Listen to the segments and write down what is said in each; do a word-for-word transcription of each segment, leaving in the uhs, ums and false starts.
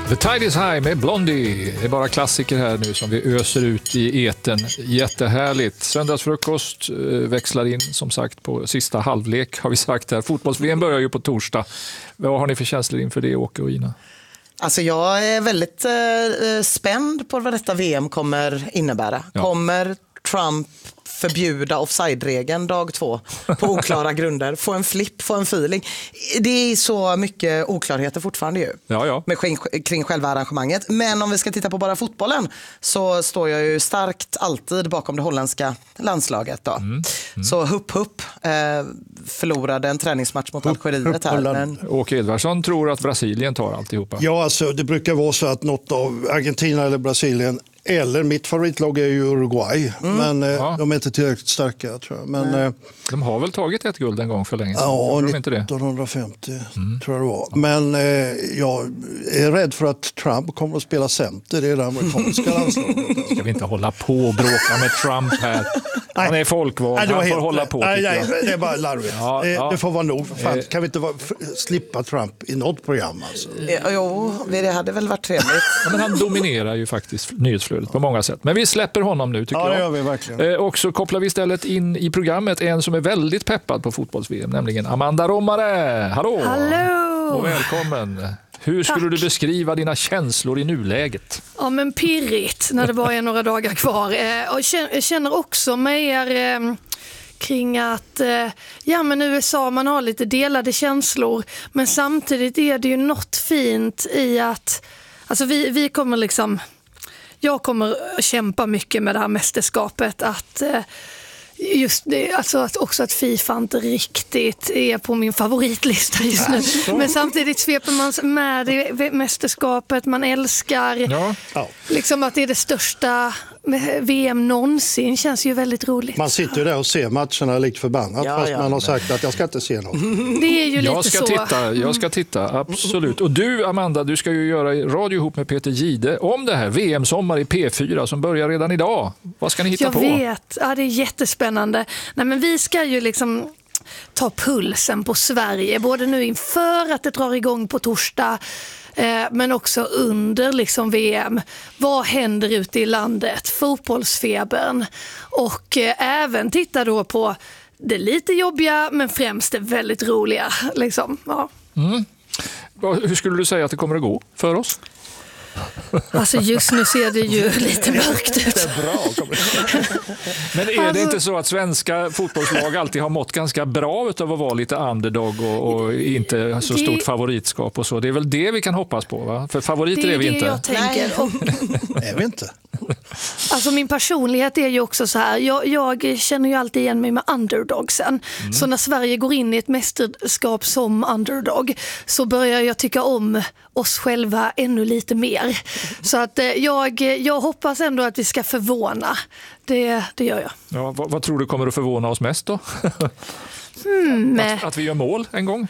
The Tide is High med Blondie. Det är bara klassiker här nu som vi öser ut i eten. Jättehärligt. Söndagsfrukost växlar in som sagt på sista halvlek har vi sagt här. Fotbolls-V M börjar ju på torsdag. Vad har ni för känslor inför det, Åke och Ina? Alltså jag är väldigt eh, spänd på vad detta V M kommer innebära. Ja. Kommer Trump förbjuda offside-regeln dag två på oklara grunder, få en flipp, få en feeling. Det är så mycket oklarheter fortfarande ju ja, ja. Med, kring själva arrangemanget. Men om vi ska titta på bara fotbollen så står jag ju starkt alltid bakom det holländska landslaget då. Mm. Mm. Så hupp hupp eh, förlorade en träningsmatch mot Algeriet här. Men... Åke Edvardsson tror att Brasilien tar alltihopa. Ja, alltså det brukar vara så att något av Argentina eller Brasilien eller mitt favoritlag är ju Uruguay, mm. men eh, ja. de är inte tillräckligt starka tror jag. Men, eh, de har väl tagit ett guld en gång för länge sedan? Ja, nittonhundrafemtio mm. tror jag det var. Men eh, jag är rädd för att Trump kommer att spela center i det amerikanska landslaget. Ska vi inte hålla på och bråka med Trump här? Han är folkvald, han får helt, hålla på. Nej, nej, det är bara larvigt. Ja, det, ja. det får vara nog. Fan, kan vi inte vara, slippa Trump i något program? Alltså? Jo, det hade väl varit trevligt. Ja, men han dominerar ju faktiskt nyhetsflödet på många sätt. Men vi släpper honom nu tycker ja, jag. Ja, det gör vi verkligen. Eh, och så kopplar vi istället in i programmet en som är väldigt peppad på fotbolls-V M, nämligen Amanda Romare. Hallå! Hallå! Och välkommen. Hur skulle Tack. du beskriva dina känslor i nuläget? Ja, men pirrigt när det bara är några dagar kvar. Eh, och jag känner också mer eh, kring att eh, ja, men U S A, man har lite delade känslor. Men samtidigt är det ju något fint i att alltså vi, vi kommer liksom... Jag kommer kämpa mycket med det här mästerskapet att eh, just det, alltså att också att FIFA inte riktigt är på min favoritlista just nu. Men samtidigt sveper man med det mästerskapet man älskar. Ja. Liksom att det är det största V M någonsin känns ju väldigt roligt. Man sitter ju där och ser matcherna likt förbannat ja, fast ja, man har sagt att jag ska inte se något. Det är ju jag lite ska så. Titta, jag ska titta, absolut. Och du Amanda, du ska ju göra radio ihop med Peter Gide om det här V M-sommar i P fyra som börjar redan idag. Vad ska ni hitta jag på? Jag vet, ja, det är jättespännande. Nej, men vi ska ju liksom ta pulsen på Sverige, både nu inför att det drar igång på torsdag eh, men också under liksom V M. Vad händer ute i landet? Fotbollsfebern. Och eh, även titta då på det lite jobbiga men främst det väldigt roliga. Liksom. Ja. Mm. Hur skulle du säga att det kommer att gå för oss? Alltså just nu ser det ju lite mörkt ut. Det är bra. Men är det inte så att svenska fotbollslag alltid har mått ganska bra av att vara lite underdog och, och inte så stort det, favoritskap och så? Det är väl det vi kan hoppas på, va? För favoriter är, är vi inte. Det är det jag tänker. Är vi inte? Alltså min personlighet är ju också så här. Jag, jag känner ju alltid igen mig med underdogsen. Mm. Så när Sverige går in i ett mästerskap som underdog så börjar jag tycka om oss själva ännu lite mer. Så att jag, jag hoppas ändå att vi ska förvåna. Det, det gör jag. Ja, vad, vad tror du kommer att förvåna oss mest då? Hmm. Att, att vi gör mål en gång?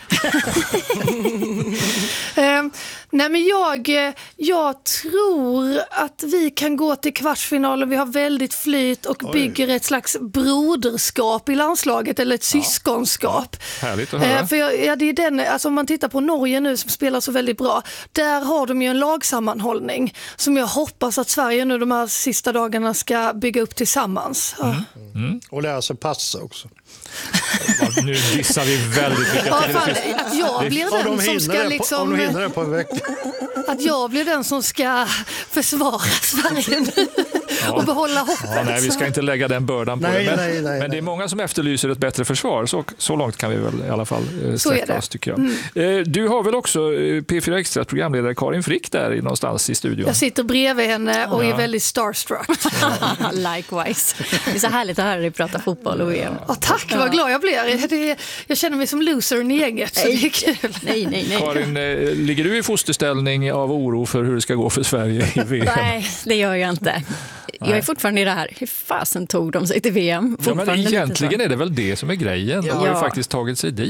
um, nej men jag, jag tror att vi kan gå till kvartsfinal och vi har väldigt flyt och Oj. bygger ett slags broderskap i landslaget eller ett ja. syskonskap. Ja. Härligt att höra. Uh, för jag, ja, det är den, alltså om man tittar på Norge nu som spelar så väldigt bra, där har de ju en lagsammanhållning som jag hoppas att Sverige nu de här sista dagarna ska bygga upp tillsammans. Mm. Mm. Och lära sig passa också. Ja, nu dissar vi väldigt mycket. Ja, fan, att jag blir den som ska liksom... Om de hinner det på en vecka. Att jag blir den som ska försvara Sverige nu ja. och behålla hoppet. Ja, nej, vi ska inte lägga den bördan på nej, det. Men, nej, nej, men det är många som efterlyser ett bättre försvar. Så, så långt kan vi väl i alla fall eh, sträcka oss, tycker jag. Mm. Eh, du har väl också eh, P fyra Extra programledare Karin Frick där i, någonstans i studion? Jag sitter bredvid henne och ja. är väldigt starstruck. Ja. Likewise. Det är så härligt att höra dig prata fotboll och V M. Ja, tack, vad glad jag blir. Det, jag känner mig som losern i eget, så det är kul. Nej, nej, nej. Karin, eh, ligger du i fosterställning av oro för hur det ska gå för Sverige i V M? Nej, det gör jag inte. Jag är fortfarande i det här. Hur fasen tog de sig till V M? Ja, men egentligen är det väl det som är grejen. De ja. har ju faktiskt tagit sig dit.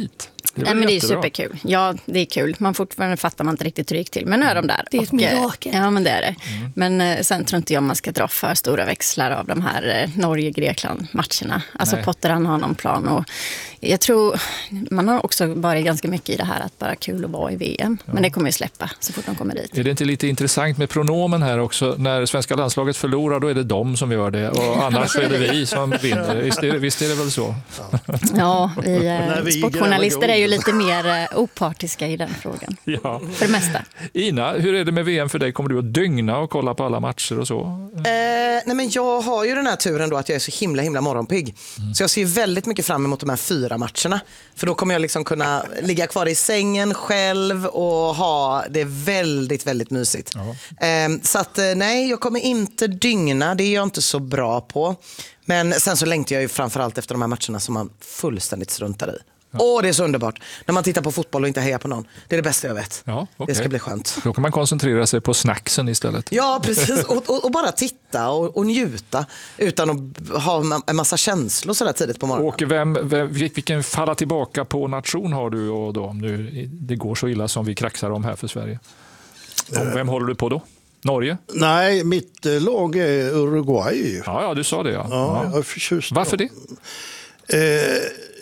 Det är, Nej, men det är jättebra. superkul. Ja, det är kul. Man fortfarande fattar man inte riktigt hur det gick till. Men nu är de där. Det är ett Och, eh, mirakel. Ja, men det är det. Mm. Men eh, sen tror inte jag man ska dra för stora växlar av de här eh, Norge-Grekland-matcherna. Alltså Nej. Potter, han har någon plan. Och jag tror man har också varit ganska mycket i det här att bara kul att vara i V M. Ja. Men det kommer ju släppa så fort de kommer dit. Är det inte lite intressant med pronomen här också? När svenska landslaget förlorar, då är det de som gör det. Och annars är det vi som vinner. Visst är det, visst är det väl så? Ja, vi, eh, vi sportjournalister är ju lite mer eh, opartiska i den frågan. Ja. För det mesta. Ina, hur är det med V M för dig? Kommer du att dygna och kolla på alla matcher och så? Eh, nej men jag har ju den här turen då att jag är så himla himla morgonpigg. Mm. Så jag ser ju väldigt mycket fram emot de här fyra matcherna. För då kommer jag liksom kunna ligga kvar i sängen själv och ha det väldigt, väldigt mysigt. Eh, så att nej, jag kommer inte dygna. Det är jag inte så bra på. Men sen så längtar jag ju framförallt efter de här matcherna som man fullständigt struntar i. Åh, det är så underbart. När man tittar på fotboll och inte hejar på någon. Det är det bästa jag vet. Ja, okay. Det ska bli skönt. Då kan man koncentrera sig på snacksen istället. Ja, precis. Och, och, och bara titta och, och njuta utan att ha en massa känslor så där tidigt på morgonen. Och vem, vem, vilken falla tillbaka på nation har du och då, om nu det går så illa som vi kraxar om här för Sverige? Om vem håller du på då? Norge? Nej, mitt eh, lag är Uruguay. Ja, ja, du sa det. Ja. Ja, Ja. jag är förtjust. Varför det? Eh,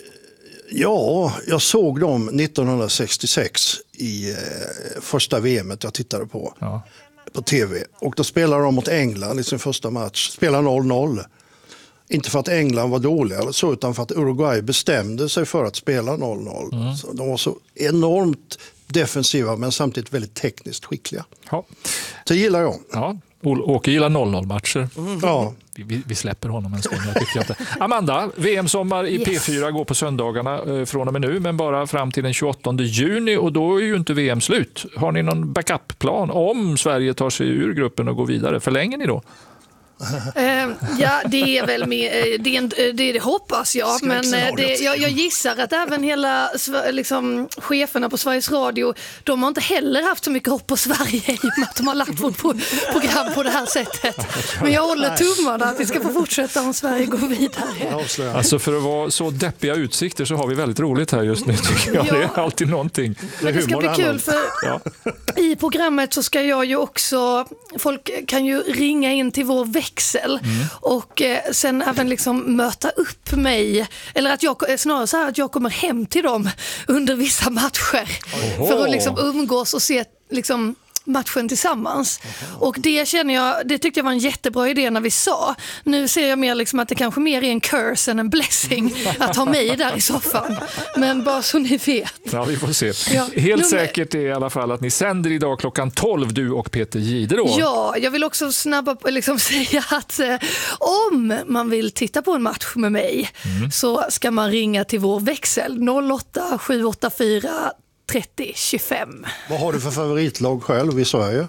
ja, jag såg dem nittonhundrasextiosex i eh, första V M jag tittade på. Ja. På tv. Och då spelade de mot England i sin första match. Spelade noll noll. Inte för att England var dåliga eller så, utan för att Uruguay bestämde sig för att spela noll noll. Mm. Så de var så enormt defensiva men samtidigt väldigt tekniskt skickliga. Ja. Det gillar jag. Ja. Åke gillar noll noll-matcher. Mm. Ja. Vi, vi släpper honom en stund. Jag tycker inte. Amanda, V M-sommar i P fyra går på söndagarna eh, från och med nu, men bara fram till den tjugoåttonde juni, och då är ju inte V M slut. Har ni någon backup-plan om Sverige tar sig ur gruppen och går vidare? Förlänger ni då? Eh, ja, det är väl med, eh, det, är en- eh, det, det hoppas jag, men eh, det, jag, jag gissar att även hela Sve- liksom, cheferna på Sveriges Radio, de har inte heller haft så mycket hopp på Sverige i och med att de har lagt vårt pro- program på det här sättet. Men jag håller tummarna att vi ska få fortsätta om Sverige går vidare. Alltså för att vara så deppiga utsikter så har vi väldigt roligt här just nu, tycker jag. Ja. Det är alltid någonting. Men det ska bli kul, för Ja. i programmet så ska jag ju också, folk kan ju ringa in till vår växel och eh, sen även liksom möta upp mig, eller att jag, snarare så här att jag kommer hem till dem under vissa matcher. Oho. För att liksom umgås och se liksom matchen tillsammans. Och det känner jag, det tyckte jag var en jättebra idé när vi sa. Nu ser jag mer liksom att det kanske mer är en curse än en blessing att ha mig där i soffan. Men bara så ni vet. Ja, vi får se. Ja. Helt Nummer- säkert är i alla fall att ni sänder idag klockan tolv, du och Peter Jihde då. Ja, jag vill också snabba på, liksom säga att eh, om man vill titta på en match med mig så ska man ringa till vår växel noll åtta sju åtta fyra trettio tjugofem. Vad har du för favoritlag själv i Sverige?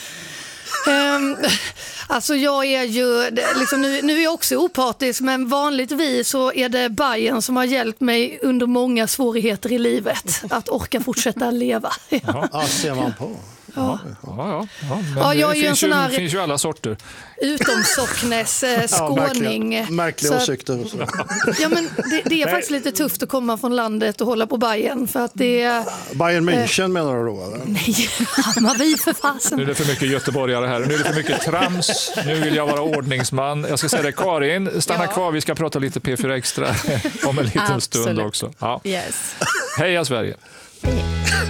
Um, alltså jag är ju, det- liksom, nu, nu är jag också opartisk, men vanligtvis så är det Bayern som har hjälpt mig under många svårigheter i livet att orka fortsätta leva. Ja. Ja, ser man på. Ja, ja, ja. Men Ja, jag är det ju en finns, sån ju, här- finns ju alla sorter. Utom Socknes, eh, skåning. märkliga märkliga Så att- åsikter. Och så. Ja, men det, det är faktiskt lite tufft att komma från landet och hålla på Bayern för att det är... Bayern München menar du då? Eller? Nej, Hammarby för Nu fasen. är det för mycket göteborgare här. Nu är det för mycket trams. Nu vill jag vara ordningsman. Jag ska säga det, Karin, stanna Ja. kvar. Vi ska prata lite P fyra Extra om en liten stund Absolut. också. Ja. Yes. Heja Sverige! Hej.